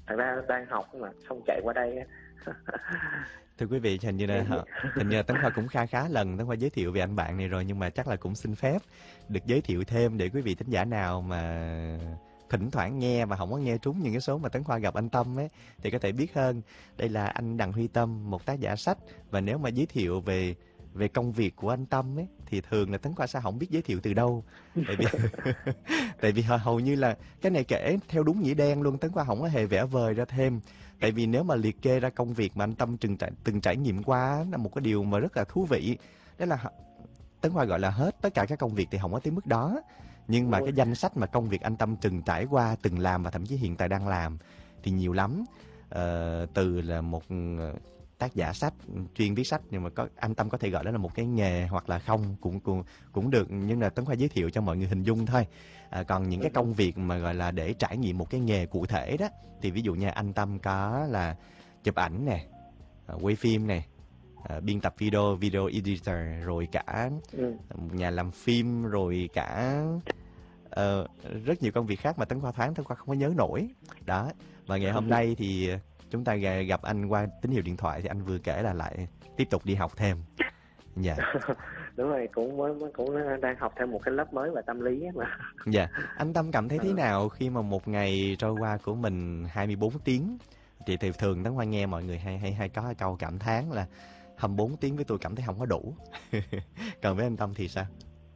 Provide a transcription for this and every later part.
thật ra đang học mà xong chạy qua đây á. Thưa quý vị, hình như là Tấn Khoa cũng khá lần Tấn Khoa giới thiệu về anh bạn này rồi, nhưng mà chắc là cũng xin phép được giới thiệu thêm để quý vị thính giả nào mà thỉnh thoảng nghe mà không có nghe trúng những cái số mà Tấn Khoa gặp anh Tâm ấy thì có thể biết hơn. Đây là anh Đặng Huy Tâm, một tác giả sách, và nếu mà giới thiệu về công việc của anh Tâm ấy thì thường là Tấn Khoa sẽ không biết giới thiệu từ đâu, tại vì tại vì hầu như là cái này kể theo đúng nghĩa đen luôn, Tấn Khoa không có hề vẽ vời ra thêm. Tại vì nếu mà liệt kê ra công việc mà anh Tâm từng trải nghiệm qua là một cái điều mà rất là thú vị. Đó là Tấn Khoa gọi là hết tất cả các công việc thì không có tới mức đó. Nhưng mà cái danh sách mà công việc anh Tâm từng trải qua, từng làm và thậm chí hiện tại đang làm thì nhiều lắm. Từ là một tác giả sách, chuyên viết sách, nhưng mà anh Tâm có thể gọi đó là một cái nghề hoặc là không cũng được, nhưng là Tấn Khoa giới thiệu cho mọi người hình dung thôi. Còn những cái công việc mà gọi là để trải nghiệm một cái nghề cụ thể đó thì ví dụ như anh Tâm có là chụp ảnh nè, quay phim nè, biên tập video editor, rồi cả nhà làm phim, rồi cả rất nhiều công việc khác mà Tấn Khoa không có nhớ nổi đó. Và ngày hôm nay thì chúng ta gặp anh qua tín hiệu điện thoại thì anh vừa kể là lại tiếp tục đi học thêm. Dạ. Đúng rồi, cũng đang học thêm một cái lớp mới về tâm lý mà. Dạ. Anh Tâm cảm thấy thế nào khi mà một ngày trôi qua của mình 24 tiếng? Thì thường Tấn Khoa nghe mọi người hay có câu cảm thán là 24 tiếng với tôi cảm thấy không có đủ. Còn với anh Tâm thì sao?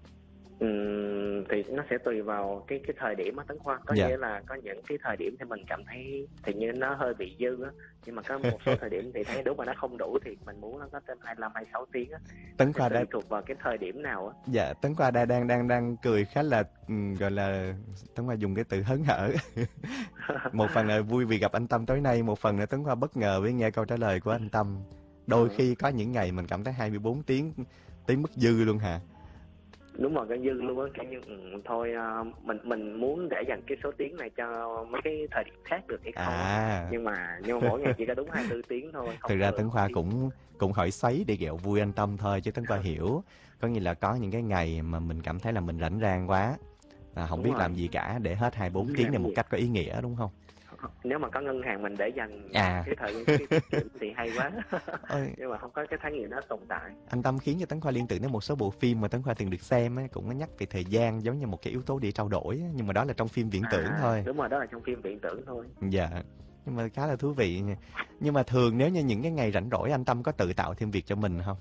Thì nó sẽ tùy vào cái thời điểm á Tấn Khoa. Có nghĩa là có những cái thời điểm thì mình cảm thấy thì như nó hơi bị dư á, nhưng mà có một số thời điểm thì thấy đúng mà nó không đủ thì mình muốn nó có thêm 25, 26 tiếng á. Tấn Khoa đã thuộc vào cái thời điểm nào á. Dạ, Tấn Khoa đang cười khá là gọi là Tấn Khoa dùng cái từ hớn hở. Một phần là vui vì gặp anh Tâm tối nay, một phần là Tấn Khoa bất ngờ với nghe câu trả lời của anh Tâm. Đôi khi có những ngày mình cảm thấy 24 tiếng tới mức dư luôn hả? Đúng rồi, cái dư luôn á, kiểu như thôi mình muốn để dành cái số tiếng này cho mấy cái thời điểm khác được hay không nhưng mà mỗi ngày chỉ có đúng 24 tiếng thôi. Thực ra Tấn Khoa cũng hỏi xoáy để ghẹo vui anh Tâm thôi, chứ Tấn Khoa hiểu, có nghĩa là có những cái ngày mà mình cảm thấy là mình rảnh rang quá, không đúng biết rồi, làm gì cả để hết 24 tiếng này một cách có ý nghĩa, đúng không? Nếu mà có ngân hàng mình để dành cái thời gian thì hay quá. Nhưng mà không có cái khái niệm đó tồn tại. Anh Tâm khiến cho Tấn Khoa liên tưởng đến một số bộ phim mà Tấn Khoa từng được xem ấy, cũng có nhắc về thời gian giống như một cái yếu tố để trao đổi ấy, nhưng mà đó là trong phim viễn tưởng thôi. Đúng rồi, đó là trong phim viễn tưởng thôi. Dạ, nhưng mà khá là thú vị nha. Nhưng mà thường nếu như những cái ngày rảnh rỗi anh Tâm có tự tạo thêm việc cho mình không?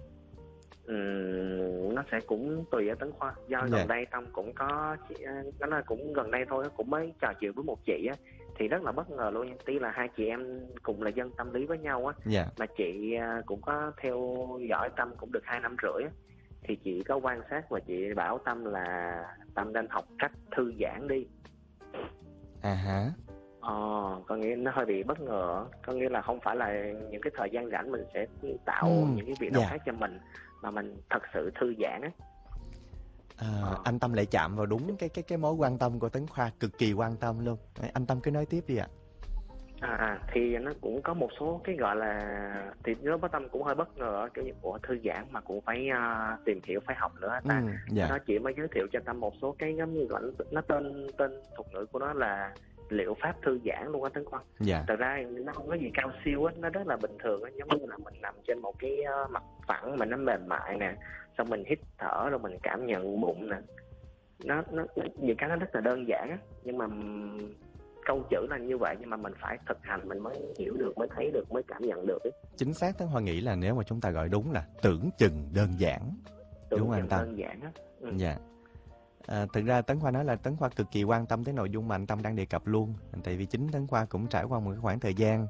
Nó sẽ cũng tùy ở Tấn Khoa. Do gần đây Tâm cũng có, nó là cũng gần đây thôi, cũng mới trò chuyện với một chị á, thì rất là bất ngờ luôn nha. Tí là hai chị em cùng là dân tâm lý với nhau á, mà chị cũng có theo dõi Tâm cũng được 2 năm rưỡi á, thì chị có quan sát và chị bảo Tâm là Tâm nên học cách thư giãn đi. Có nghĩa nó hơi bị bất ngờ, có nghĩa là không phải là những cái thời gian rảnh mình sẽ tạo những cái việc nào khác cho mình, mà mình thật sự thư giãn á. Anh Tâm lại chạm vào đúng cái mối quan tâm của Tấn Khoa, cực kỳ quan tâm luôn. Anh Tâm cứ nói tiếp đi ạ. Thì nó cũng có một số cái gọi là, thì nếu có Tâm cũng hơi bất ngờ, kiểu như của thư giãn mà cũng phải tìm hiểu, phải học nữa ta. Nó chỉ mới giới thiệu cho Tâm một số cái giống như gọi nó tên thuật ngữ của nó là liệu pháp thư giãn luôn á Tấn Khoa. Thật ra nó không có gì cao siêu á, nó rất là bình thường á, giống như là mình nằm trên một cái mặt phẳng mà nó mềm mại nè, xong mình hít thở rồi mình cảm nhận bụng nè, nó những cái nó rất là đơn giản á, nhưng mà câu chữ là như vậy, nhưng mà mình phải thực hành mình mới hiểu được, mới thấy được, mới cảm nhận được ấy. Chính xác, Tấn Hoa nghĩ là nếu mà chúng ta gọi đúng là tưởng chừng đơn giản, đúng không anh Tâm? Đơn giản á. Dạ. Thực ra Tấn Khoa nói là Tấn Khoa cực kỳ quan tâm tới nội dung mà anh Tâm đang đề cập luôn. Tại vì chính Tấn Khoa cũng trải qua một cái khoảng thời gian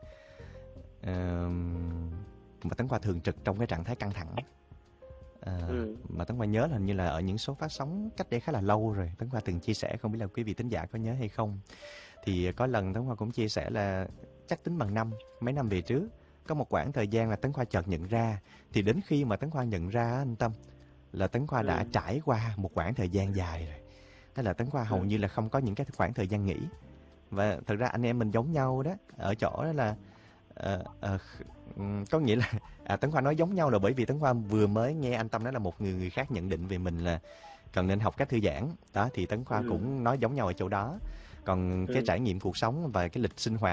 mà Tấn Khoa thường trực trong cái trạng thái căng thẳng. Mà Tấn Khoa nhớ là hình như là ở những số phát sóng cách đây khá là lâu rồi, Tấn Khoa từng chia sẻ, không biết là quý vị thính giả có nhớ hay không. Thì có lần Tấn Khoa cũng chia sẻ là chắc tính bằng mấy năm về trước, có một khoảng thời gian là Tấn Khoa chợt nhận ra. Thì đến khi mà Tấn Khoa nhận ra anh Tâm là Tấn Khoa đã trải qua một khoảng thời gian dài rồi. Thế là Tấn Khoa hầu như là không có những cái khoảng thời gian nghỉ. Và thật ra anh em mình giống nhau đó, ở chỗ đó là có nghĩa là Tấn Khoa nói giống nhau là bởi vì Tấn Khoa vừa mới nghe anh Tâm nói là một người khác nhận định về mình là cần nên học cách thư giãn. Đó thì Tấn Khoa cũng nói giống nhau ở chỗ đó. Còn cái trải nghiệm cuộc sống và cái lịch sinh hoạt